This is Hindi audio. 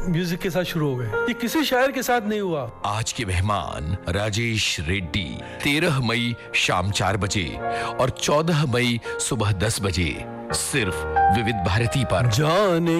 म्यूजिक के साथ शुरू हो गए। ये किसी शायर के साथ नहीं हुआ। आज के मेहमान राजेश रेड्डी 13 मई शाम 4 बजे और 14 मई सुबह 10 बजे सिर्फ विविध भारती पर। जाने